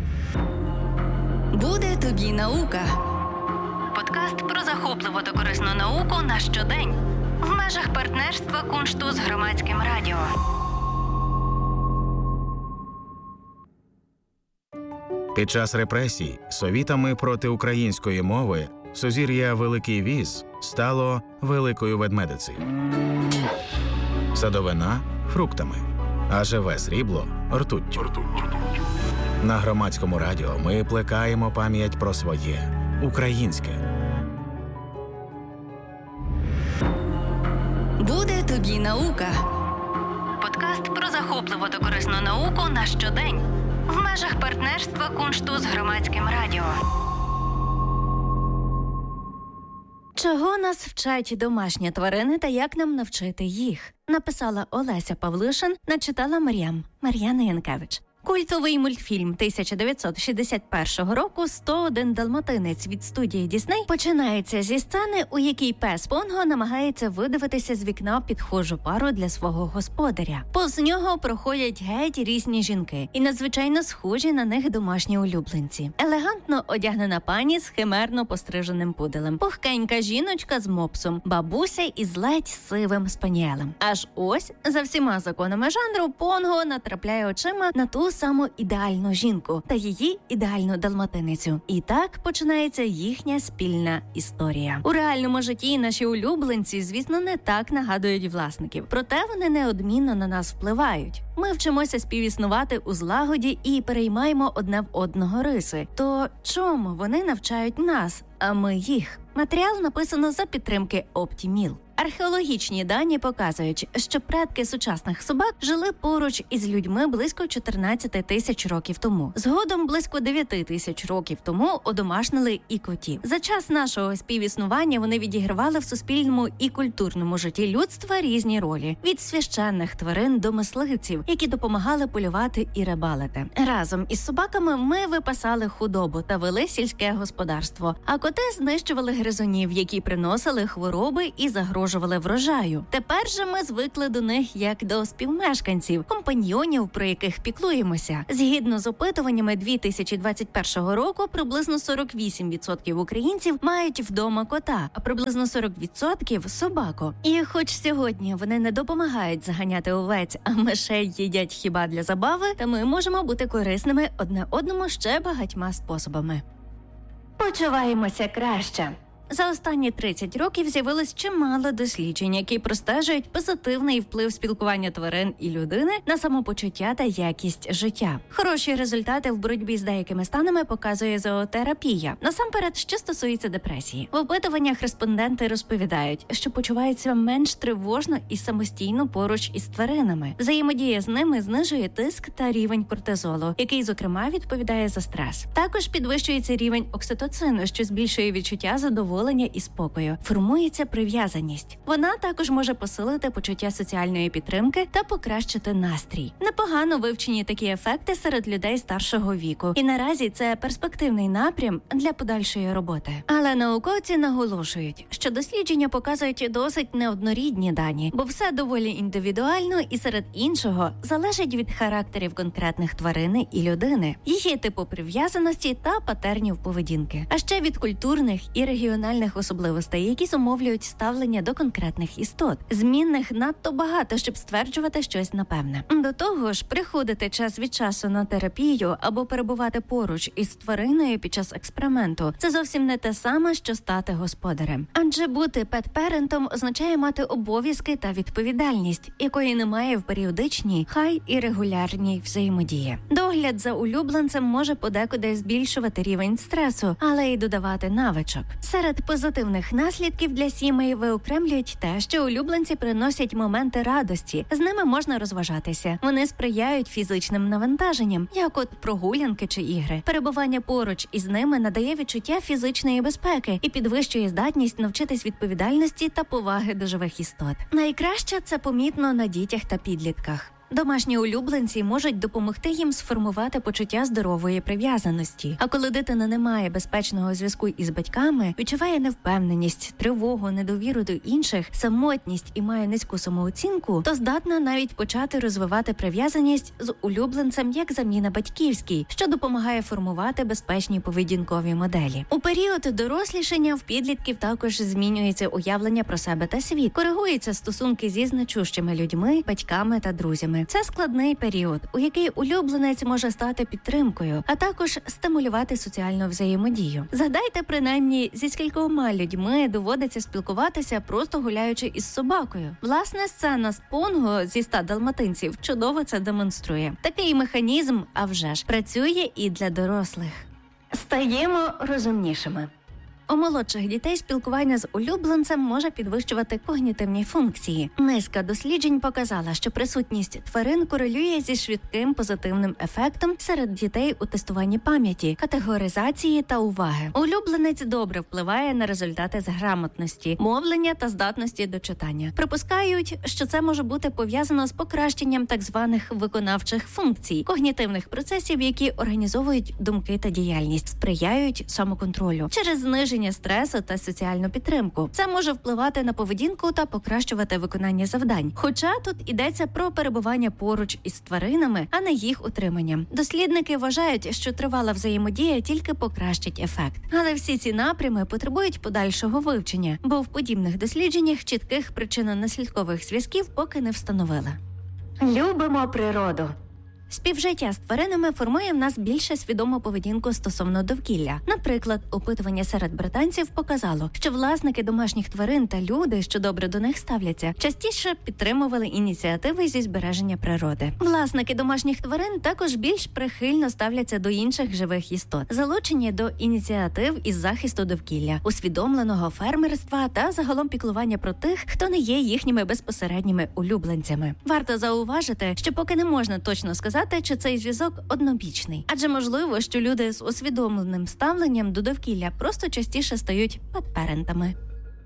Буде тобі наука. Подкаст про захопливу та корисну науку на щодень. В межах партнерства Куншту з Громадським радіо. Під час репресій совітами проти української мови сузір'я Великий Віз стало Великою Ведмедицею. Садовина – фруктами, а живе срібло – ртуттю. На Громадському радіо ми плекаємо пам'ять про своє – українське. Буде тобі наука. Подкаст про захопливу та корисну науку на щодень. В межах партнерства Куншту з Громадським радіо. Чого нас вчать домашні тварини та як нам навчити їх? Написала Олеся Павлишин, начитала Мар'ям Мар'яна Янкевич. Культовий мультфільм тисяча дев'ятсот шістдесят першого року «сто один далматинець» від студії Дісней починається зі сцени, у якій пес Понго намагається видивитися з вікна підхожу пару для свого господаря. Повз нього проходять геть різні жінки і надзвичайно схожі на них домашні улюбленці. Елегантно одягнена пані з химерно постриженим пуделем, пухкенька жіночка з мопсом, бабуся із ледь сивим спаніелем. Аж ось, за всіма законами жанру, Понго натрапляє очима на ту саму ідеальну жінку та її ідеальну далматиницю. І так починається їхня спільна історія. У реальному житті наші улюбленці, звісно, не так нагадують власників. Проте вони неодмінно на нас впливають. Ми вчимося співіснувати у злагоді і переймаємо одне в одного риси. То чому вони навчають нас, а ми їх? Матеріал написано за підтримки Оптіміл. Археологічні дані показують, що предки сучасних собак жили поруч із людьми близько чотирнадцять тисяч років тому. Згодом близько дев'ять тисяч років тому одомашнили і котів. За час нашого співіснування вони відігравали в суспільному і культурному житті людства різні ролі – від священних тварин до мисливців, які допомагали полювати і рибалити. Разом із собаками ми випасали худобу та вели сільське господарство, а коти знищували гризунів, які приносили хвороби і загрожували врожаю. Тепер же ми звикли до них як до співмешканців, компаньйонів, про яких піклуємося. Згідно з опитуваннями дві тисячі двадцять першого року, приблизно сорок вісім відсотків українців мають вдома кота, а приблизно сорок відсотків – собаку. І хоч сьогодні вони не допомагають заганяти овець, а мишей їдять хіба для забави, та ми можемо бути корисними одне одному ще багатьма способами. Почуваємося краще. За останні тридцять років з'явилось чимало досліджень, які простежують позитивний вплив спілкування тварин і людини на самопочуття та якість життя. Хороші результати в боротьбі з деякими станами показує зоотерапія. Насамперед, що стосується депресії. В опитуваннях респонденти розповідають, що почуваються менш тривожно і самостійно поруч із тваринами. Взаємодія з ними знижує тиск та рівень кортизолу, який, зокрема, відповідає за стрес. Також підвищується рівень окситоцину, що збільшує відчуття задоволення і спокою. Формується прив'язаність. Вона також може посилити почуття соціальної підтримки та покращити настрій. Непогано вивчені такі ефекти серед людей старшого віку. І наразі це перспективний напрям для подальшої роботи. Але науковці наголошують, що дослідження показують досить неоднорідні дані, бо все доволі індивідуально і серед іншого залежить від характерів конкретних тварини і людини, її типу прив'язаності та патернів поведінки. А ще від культурних і регіональних особливостей, які зумовлюють ставлення до конкретних істот. Змінних надто багато, щоб стверджувати щось напевне. До того ж, приходити час від часу на терапію або перебувати поруч із твариною під час експерименту – це зовсім не те саме, що стати господарем. Адже бути пет-перентом означає мати обов'язки та відповідальність, якої немає в періодичній, хай і регулярній взаємодії. Догляд за улюбленцем може подекуди збільшувати рівень стресу, але й додавати навичок. Серед позитивних наслідків для сімей виокремлюють те, що улюбленці приносять моменти радості. З ними можна розважатися. Вони сприяють фізичним навантаженням, як от прогулянки чи ігри. Перебування поруч із ними надає відчуття фізичної безпеки і підвищує здатність навчитись відповідальності та поваги до живих істот. Найкраще це помітно на дітях та підлітках. Домашні улюбленці можуть допомогти їм сформувати почуття здорової прив'язаності. А коли дитина не має безпечного зв'язку із батьками, відчуває невпевненість, тривогу, недовіру до інших, самотність і має низьку самооцінку, то здатна навіть почати розвивати прив'язаність з улюбленцем як заміна батьківській, що допомагає формувати безпечні поведінкові моделі. У період дорослішання в підлітків також змінюється уявлення про себе та світ, коригуються стосунки зі значущими людьми, батьками та друзями. Це складний період, у який улюбленець може стати підтримкою, а також стимулювати соціальну взаємодію. Згадайте принаймні, зі скількома людьми доводиться спілкуватися, просто гуляючи із собакою. Власне, сцена з Понго зі ста далматинців чудово це демонструє. Такий механізм, а вже ж, працює і для дорослих. Стаємо розумнішими. У молодших дітей спілкування з улюбленцем може підвищувати когнітивні функції. Низка досліджень показала, що присутність тварин корелює зі швидким позитивним ефектом серед дітей у тестуванні пам'яті, категоризації та уваги. Улюбленець добре впливає на результати з грамотності, мовлення та здатності до читання. Припускають, що це може бути пов'язано з покращенням так званих виконавчих функцій, когнітивних процесів, які організовують думки та діяльність, сприяють самоконтролю через зниження стресу та соціальну підтримку. Це може впливати на поведінку та покращувати виконання завдань. Хоча тут йдеться про перебування поруч із тваринами, а не їх утриманням. Дослідники вважають, що тривала взаємодія тільки покращить ефект. Але всі ці напрями потребують подальшого вивчення, бо в подібних дослідженнях чітких причинно-наслідкових зв'язків поки не встановили. Любимо природу. Співжиття з тваринами формує в нас більше свідому поведінку стосовно довкілля. Наприклад, опитування серед британців показало, що власники домашніх тварин та люди, що добре до них ставляться, частіше підтримували ініціативи зі збереження природи. Власники домашніх тварин також більш прихильно ставляться до інших живих істот, залучені до ініціатив із захисту довкілля, усвідомленого фермерства та загалом піклування про тих, хто не є їхніми безпосередніми улюбленцями. Варто зауважити, що поки не можна точно сказати, чи цей зв'язок однобічний. Адже можливо, що люди з усвідомленим ставленням до довкілля просто частіше стають пет-парентами.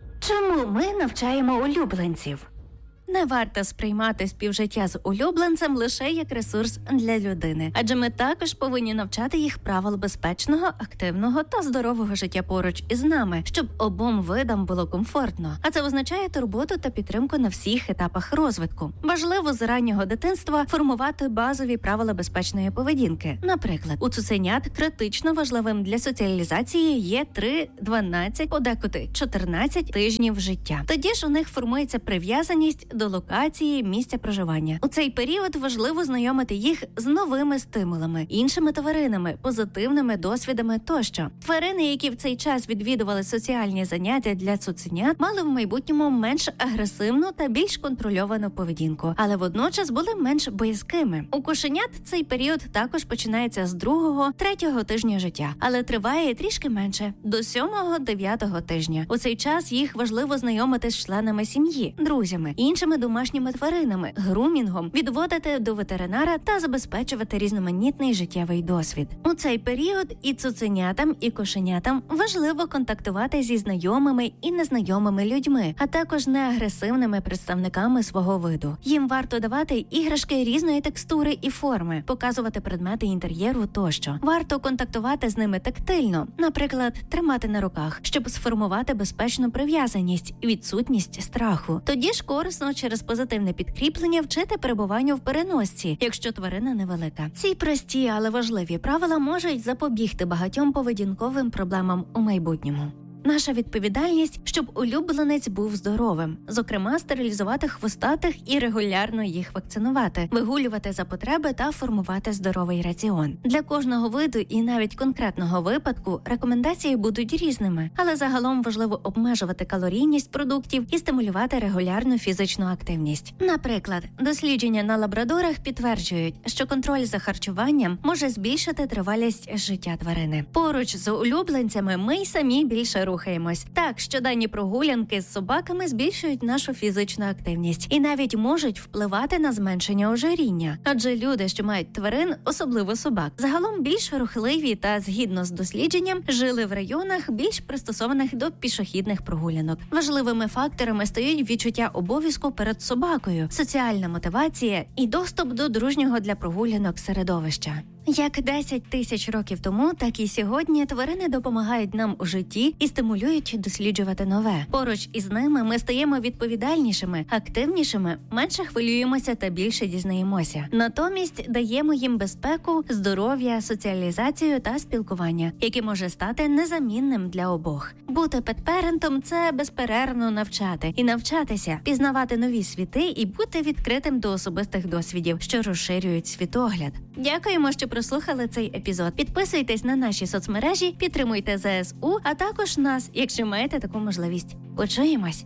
Чому ми навчаємо улюбленців? Не варто сприймати співжиття з улюбленцем лише як ресурс для людини, адже ми також повинні навчати їх правил безпечного, активного та здорового життя поруч із нами, щоб обом видам було комфортно. А це означає турботу та підтримку на всіх етапах розвитку. Важливо з раннього дитинства формувати базові правила безпечної поведінки. Наприклад, у цуценят критично важливим для соціалізації є три, дванадцять, подекуди чотирнадцять тижнів життя. Тоді ж у них формується прив'язаність до локації, місця проживання. У цей період важливо знайомити їх з новими стимулами, іншими тваринами, позитивними досвідами тощо. Тварини, які в цей час відвідували соціальні заняття для цуценят, мали в майбутньому менш агресивну та більш контрольовану поведінку, але водночас були менш боязкими. У кошенят цей період також починається з другого, третього тижня життя, але триває трішки менше – до сьомого-дев'ятого тижня. У цей час їх важливо знайомити з членами сім'ї, друзями, іншими домашніми тваринами, грумінгом, відводити до ветеринара та забезпечувати різноманітний життєвий досвід. У цей період і цуценятам, і кошенятам важливо контактувати зі знайомими і незнайомими людьми, а також неагресивними представниками свого виду. Їм варто давати іграшки різної текстури і форми, показувати предмети інтер'єру тощо. Варто контактувати з ними тактильно, наприклад, тримати на руках, щоб сформувати безпечну прив'язаність, відсутність страху. Тоді ж корисно через позитивне підкріплення вчити перебуванню в переносці, якщо тварина невелика. Ці прості, але важливі правила можуть запобігти багатьом поведінковим проблемам у майбутньому. Наша відповідальність, щоб улюбленець був здоровим. Зокрема, стерилізувати хвостатих і регулярно їх вакцинувати, вигулювати за потреби та формувати здоровий раціон. Для кожного виду і навіть конкретного випадку рекомендації будуть різними, але загалом важливо обмежувати калорійність продуктів і стимулювати регулярну фізичну активність. Наприклад, дослідження на лабрадорах підтверджують, що контроль за харчуванням може збільшити тривалість життя тварини. Поруч з улюбленцями ми й самі більше рухаємось. Так, щоденні прогулянки з собаками збільшують нашу фізичну активність і навіть можуть впливати на зменшення ожиріння. Адже люди, що мають тварин, особливо собак, загалом більш рухливі та, згідно з дослідженням, жили в районах більш пристосованих до пішохідних прогулянок. Важливими факторами стають відчуття обов'язку перед собакою, соціальна мотивація і доступ до дружнього для прогулянок середовища. Як десять тисяч років тому, так і сьогодні тварини допомагають нам у житті і стимулюють досліджувати нове. Поруч із ними ми стаємо відповідальнішими, активнішими, менше хвилюємося та більше дізнаємося. Натомість даємо їм безпеку, здоров'я, соціалізацію та спілкування, яке може стати незамінним для обох. Бути пет-парентом – це безперервно навчати і навчатися, пізнавати нові світи і бути відкритим до особистих досвідів, що розширюють світогляд. Дякуємо, що прослухали цей епізод. Підписуйтесь на наші соцмережі, підтримуйте зе ес у, а також нас, якщо маєте таку можливість. Почуємось!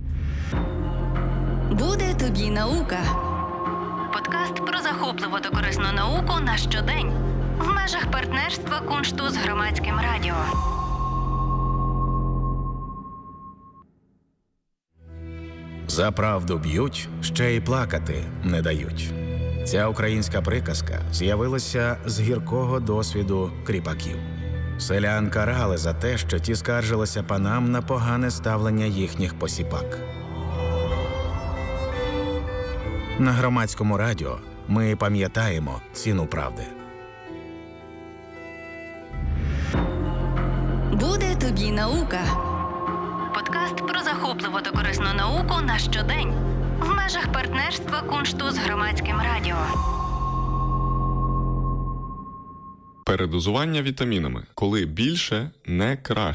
Буде тобі наука. Подкаст про захопливу та корисну науку на щодень. В межах партнерства Куншту з Громадським радіо. За правду б'ють, ще й плакати не дають. Ця українська приказка з'явилася з гіркого досвіду кріпаків. Селян карали за те, що ті скаржилися панам на погане ставлення їхніх посіпак. На Громадському радіо ми пам'ятаємо ціну правди. Буде тобі наука. Подкаст про захопливу та корисну науку на щодень. В межах партнерства Куншту з Громадським радіо. Передозування вітамінами. Коли більше – не краще.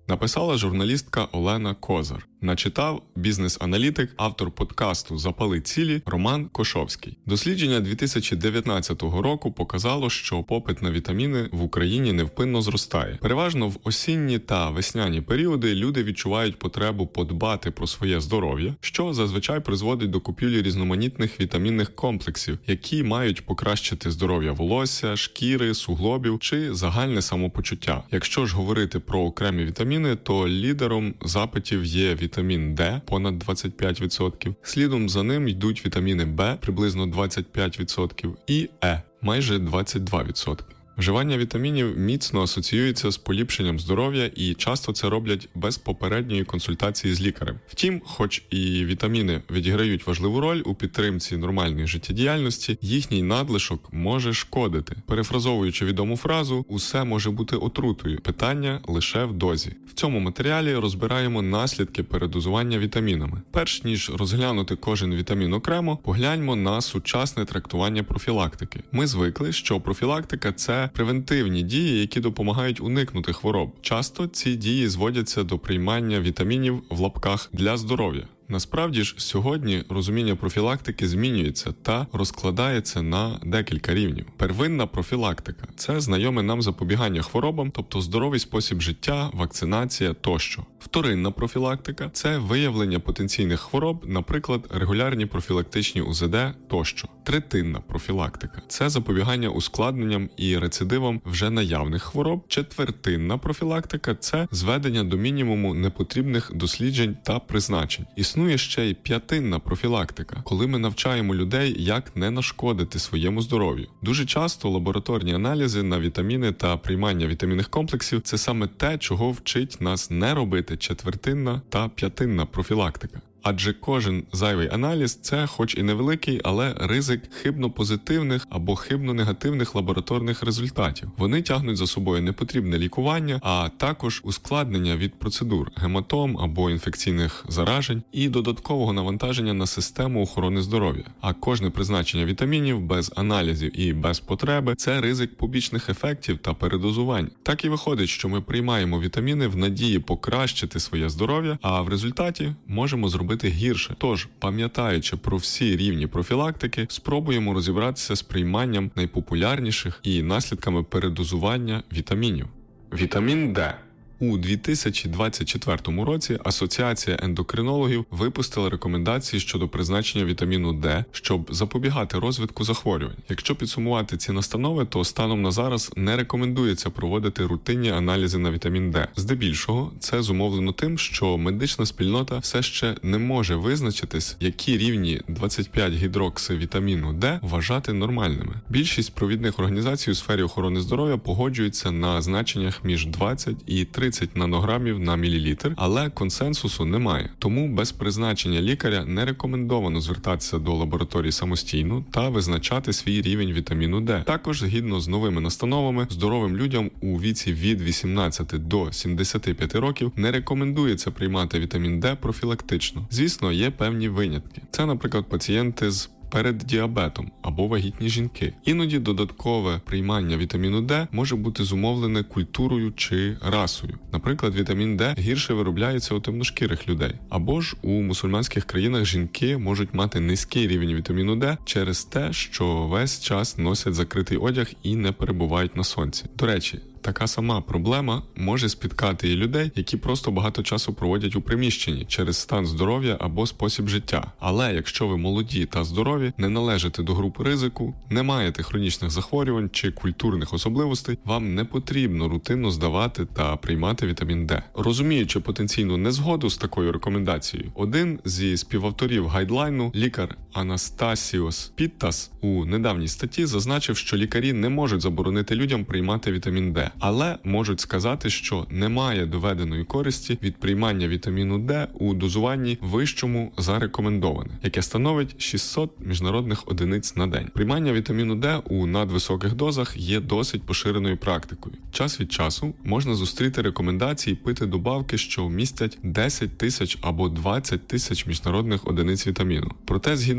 Написала журналістка Олена Козар. Начитав бізнес-аналітик, автор подкасту «Запали цілі» Роман Кошовський. Дослідження дві тисячі дев'ятнадцятого року показало, що попит на вітаміни в Україні невпинно зростає. Переважно в осінні та весняні періоди люди відчувають потребу подбати про своє здоров'я, що зазвичай призводить до купівлі різноманітних вітамінних комплексів, які мають покращити здоров'я волосся, шкіри, суглобів чи загальне самопочуття. Якщо ж говорити про окремі вітаміни, то лідером запитів є вітамін Д – понад двадцять п'ять відсотків, слідом за ним йдуть вітаміни Б – приблизно двадцять п'ять відсотків і Е – майже двадцять два відсотки. Вживання вітамінів міцно асоціюється з поліпшенням здоров'я і часто це роблять без попередньої консультації з лікарем. Втім, хоч і вітаміни відіграють важливу роль у підтримці нормальної життєдіяльності, їхній надлишок може шкодити. Перефразовуючи відому фразу «усе може бути отрутою, питання лише в дозі». В цьому матеріалі розбираємо наслідки передозування вітамінами. Перш ніж розглянути кожен вітамін окремо, погляньмо на сучасне трактування профілактики. Ми звикли, що профілактика – це превентивні дії, які допомагають уникнути хвороб. Часто ці дії зводяться до приймання вітамінів в лапках «для здоров'я». Насправді ж, сьогодні розуміння профілактики змінюється та розкладається на декілька рівнів. Первинна профілактика – це знайоме нам запобігання хворобам, тобто здоровий спосіб життя, вакцинація тощо. Вторинна профілактика – це виявлення потенційних хвороб, наприклад, регулярні профілактичні У З Д тощо. Третинна профілактика – це запобігання ускладненням і рецидивам вже наявних хвороб. Четвертинна профілактика – це зведення до мінімуму непотрібних досліджень та призначень. Існує ще й п'ятинна профілактика, коли ми навчаємо людей, як не нашкодити своєму здоров'ю. Дуже часто лабораторні аналізи на вітаміни та приймання вітамінних комплексів – це саме те, чого вчить нас не робити четвертинна та п'ятинна профілактика. Адже кожен зайвий аналіз – це хоч і невеликий, але ризик хибно-позитивних або хибно-негативних лабораторних результатів. Вони тягнуть за собою непотрібне лікування, а також ускладнення від процедур, гематом або інфекційних заражень і додаткового навантаження на систему охорони здоров'я. А кожне призначення вітамінів без аналізів і без потреби – це ризик побічних ефектів та передозувань. Так і виходить, що ми приймаємо вітаміни в надії покращити своє здоров'я, а в результаті можемо зробити гірше. Тож, пам'ятаючи про всі рівні профілактики, спробуємо розібратися з прийманням найпопулярніших і наслідками передозування вітамінів. Вітамін Д. У дві тисячі двадцять четвертому році Асоціація ендокринологів випустила рекомендації щодо призначення вітаміну Д, щоб запобігати розвитку захворювань. Якщо підсумувати ці настанови, то станом на зараз не рекомендується проводити рутинні аналізи на вітамін Д. Здебільшого, це зумовлено тим, що медична спільнота все ще не може визначитись, які рівні двадцять п'ять гідроксивітаміну Д вважати нормальними. Більшість провідних організацій у сфері охорони здоров'я погоджуються на значеннях між двадцять і тридцять нанограмів на мілілітр, але консенсусу немає. Тому без призначення лікаря не рекомендовано звертатися до лабораторії самостійно та визначати свій рівень вітаміну Д. Також, згідно з новими настановами, здоровим людям у віці від вісімнадцяти до сімдесяти п'яти років не рекомендується приймати вітамін Д профілактично. Звісно, є певні винятки. Це, наприклад, пацієнти з перед діабетом або вагітні жінки. Іноді додаткове приймання вітаміну Д може бути зумовлене культурою чи расою. Наприклад, вітамін Д гірше виробляється у темношкірих людей. Або ж у мусульманських країнах жінки можуть мати низький рівень вітаміну Д через те, що весь час носять закритий одяг і не перебувають на сонці. До речі, така сама проблема може спіткати і людей, які просто багато часу проводять у приміщенні через стан здоров'я або спосіб життя. Але якщо ви молоді та здорові, не належите до групи ризику, не маєте хронічних захворювань чи культурних особливостей, вам не потрібно рутинно здавати та приймати вітамін Д. Розуміючи потенційну незгоду з такою рекомендацією, один зі співавторів гайдлайну, лікар Анастасіос Піттас, у недавній статті зазначив, що лікарі не можуть заборонити людям приймати вітамін Д, але можуть сказати, що немає доведеної користі від приймання вітаміну Д у дозуванні вищому за рекомендоване, яке становить шістсот міжнародних одиниць на день. Приймання вітаміну Д у надвисоких дозах є досить поширеною практикою. Час від часу можна зустріти рекомендації пити добавки, що містять десять тисяч або двадцять тисяч міжнародних одиниць вітаміну. Проте, згідно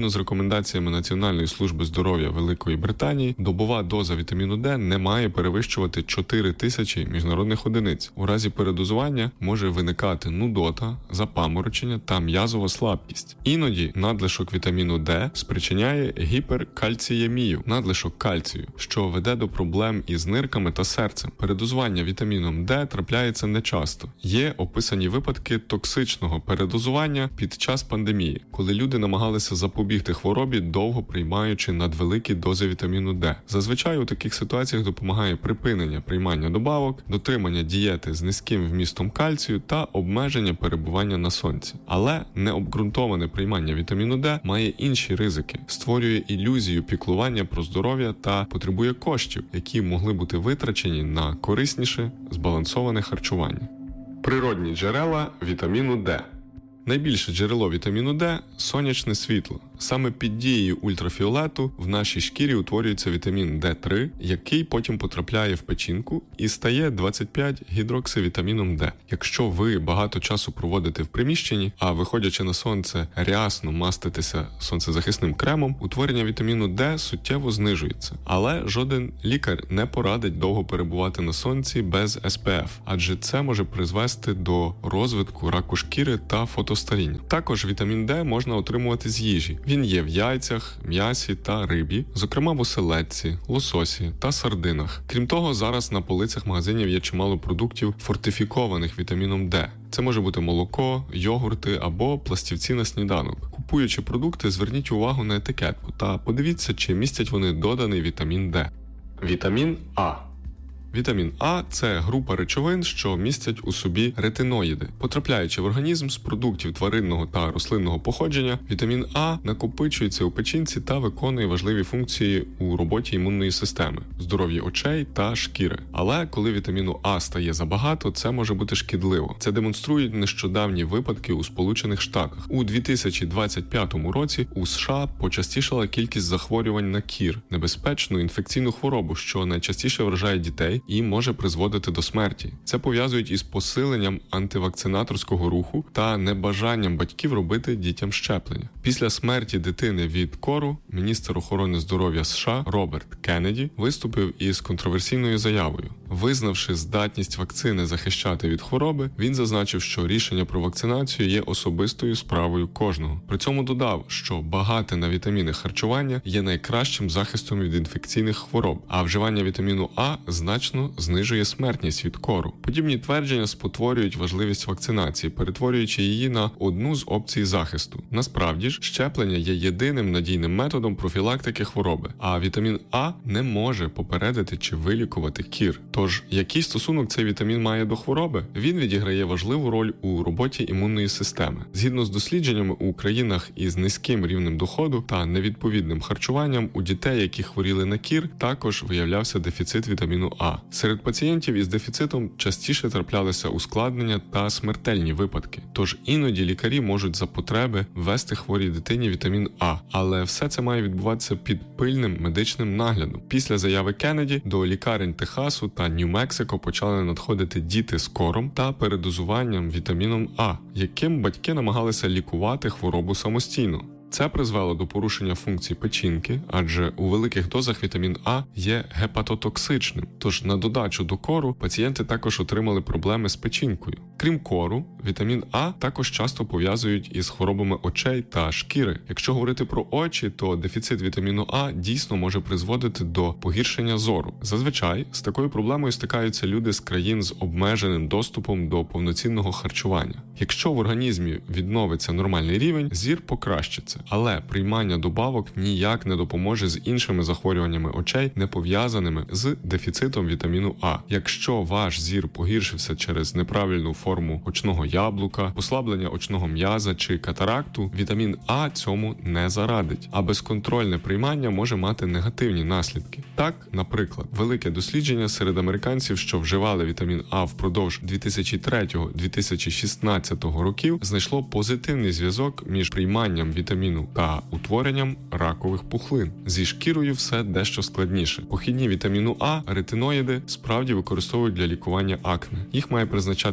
Згідно з рекомендаціями Національної служби здоров'я Великої Британії, добова доза вітаміну Д не має перевищувати чотири тисячі міжнародних одиниць. У разі передозування може виникати нудота, запаморочення та м'язова слабкість. Іноді надлишок вітаміну Д спричиняє гіперкальціємію, надлишок кальцію, що веде до проблем із нирками та серцем. Передозування вітаміном Д трапляється нечасто. Є описані випадки токсичного передозування під час пандемії, коли люди намагалися запобігти хворобі, довго приймаючи надвеликі дози вітаміну Д. Зазвичай у таких ситуаціях допомагає припинення приймання добавок, дотримання дієти з низьким вмістом кальцію та обмеження перебування на сонці. Але необґрунтоване приймання вітаміну Д має інші ризики, створює ілюзію піклування про здоров'я та потребує коштів, які могли бути витрачені на корисніше, збалансоване харчування. Природні джерела вітаміну Д. Найбільше джерело вітаміну Д – сонячне світло. Саме під дією ультрафіолету в нашій шкірі утворюється вітамін Д три, який потім потрапляє в печінку і стає двадцять п'ять гідроксивітаміном Д. Якщо ви багато часу проводите в приміщенні, а виходячи на сонце рясно маститеся сонцезахисним кремом, утворення вітаміну Д суттєво знижується. Але жоден лікар не порадить довго перебувати на сонці без ес пе еф, адже це може призвести до розвитку раку шкіри та фотостаріння. Також вітамін Д можна отримувати з їжі. Він є в яйцях, м'ясі та рибі, зокрема в оселедці, лососі та сардинах. Крім того, зараз на полицях магазинів є чимало продуктів, фортифікованих вітаміном Д. Це може бути молоко, йогурти або пластівці на сніданок. Купуючи продукти, зверніть увагу на етикетку та подивіться, чи містять вони доданий вітамін Д. Вітамін А. Вітамін А – це група речовин, що містять у собі ретиноїди. Потрапляючи в організм з продуктів тваринного та рослинного походження, вітамін А накопичується у печінці та виконує важливі функції у роботі імунної системи, здоров'я очей та шкіри. Але коли вітаміну А стає забагато, це може бути шкідливо. Це демонструють нещодавні випадки у Сполучених Штатах. У дві тисячі двадцять п'ятому році у США почастішала кількість захворювань на кір – небезпечну інфекційну хворобу, що найчастіше вражає дітей і може призводити до смерті. Це пов'язують із посиленням антивакцинаторського руху та небажанням батьків робити дітям щеплення. Після смерті дитини від кору міністр охорони здоров'я США Роберт Кеннеді виступив із контроверсійною заявою. Визнавши здатність вакцини захищати від хвороби, він зазначив, що рішення про вакцинацію є особистою справою кожного. При цьому додав, що багате на вітаміни харчування є найкращим захистом від інфекційних хвороб, а вживання вітаміну А значно знижує смертність від кору. Подібні твердження спотворюють важливість вакцинації, перетворюючи її на одну з опцій захисту. Насправді ж, щеплення є єдиним надійним методом профілактики хвороби, а вітамін А не може попередити чи вилікувати кір. Тож, який стосунок цей вітамін має до хвороби? Він відіграє важливу роль у роботі імунної системи. Згідно з дослідженнями, у країнах із низьким рівнем доходу та невідповідним харчуванням у дітей, які хворіли на кір, також виявлявся дефіцит вітаміну А. Серед пацієнтів із дефіцитом частіше траплялися ускладнення та смертельні випадки. Тож іноді лікарі можуть за потреби ввести хворій дитині вітамін А. Але все це має відбуватися під пильним медичним наглядом. Після заяви Кеннеді до лікарень Техасу та Нью-Мексико почали надходити діти з кором та передозуванням вітаміном А, яким батьки намагалися лікувати хворобу самостійно. Це призвело до порушення функцій печінки, адже у великих дозах вітамін А є гепатотоксичним. Тож на додачу до кору пацієнти також отримали проблеми з печінкою. Крім кору, вітамін А також часто пов'язують із хворобами очей та шкіри. Якщо говорити про очі, то дефіцит вітаміну А дійсно може призводити до погіршення зору. Зазвичай з такою проблемою стикаються люди з країн з обмеженим доступом до повноцінного харчування. Якщо в організмі відновиться нормальний рівень, зір покращиться. Але приймання добавок ніяк не допоможе з іншими захворюваннями очей, не пов'язаними з дефіцитом вітаміну А. Якщо ваш зір погіршився через неправильну форму очного яблука, послаблення очного м'яза чи катаракту, вітамін А цьому не зарадить, а безконтрольне приймання може мати негативні наслідки. Так, наприклад, велике дослідження серед американців, що вживали вітамін А впродовж дві тисячі третього - дві тисячі шістнадцятого років, знайшло позитивний зв'язок між прийманням вітаміну та утворенням ракових пухлин. Зі шкірою все дещо складніше. Похідні вітаміну А, ретиноїди, справді використовують для лікування акне. Їх має призначати лікар,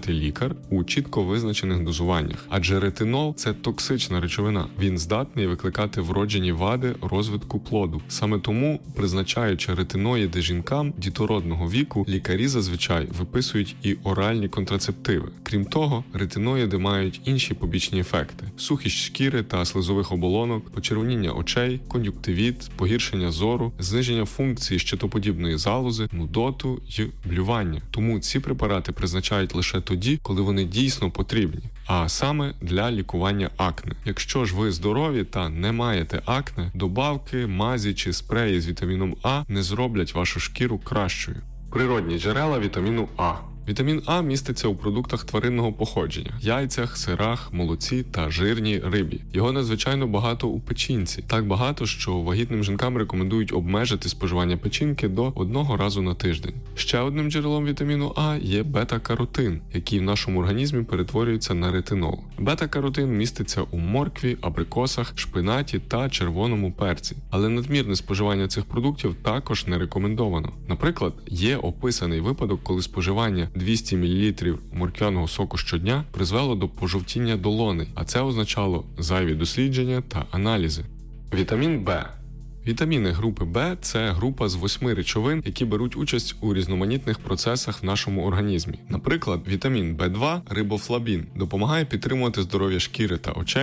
лікар у чітко визначених дозуваннях. Адже ретинол – це токсична речовина. Він здатний викликати вроджені вади розвитку плоду. Саме тому, призначаючи ретиноїди жінкам дітородного віку, лікарі зазвичай виписують і оральні контрацептиви. Крім того, ретиноїди мають інші побічні ефекти – сухість шкіри та слизових оболонок, почервоніння очей, кон'юктивіт, погіршення зору, зниження функції щитоподібної залози, нудоту й блювання. Тому ці препарати призначають лише тоді, коли вони дійсно потрібні, а саме для лікування акне. Якщо ж ви здорові та не маєте акне, добавки, мазі чи спреї з вітаміном А не зроблять вашу шкіру кращою. Природні джерела вітаміну А. Вітамін А міститься у продуктах тваринного походження – яйцях, сирах, молоці та жирній рибі. Його надзвичайно багато у печінці. Так багато, що вагітним жінкам рекомендують обмежити споживання печінки до одного разу на тиждень. Ще одним джерелом вітаміну А є бета-каротин, який в нашому організмі перетворюється на ретинол. Бета-каротин міститься у моркві, абрикосах, шпинаті та червоному перці. Але надмірне споживання цих продуктів також не рекомендовано. Наприклад, є описаний випадок, коли споживання двісті мілілітрів морквяного соку щодня призвело до пожовтіння долоней, а це означало зайві дослідження та аналізи. Вітамін Б. Вітаміни групи Б – це група з восьми речовин, які беруть участь у різноманітних процесах в нашому організмі. Наприклад, вітамін Б два – рибофлавін, допомагає підтримувати здоров'я шкіри та очей,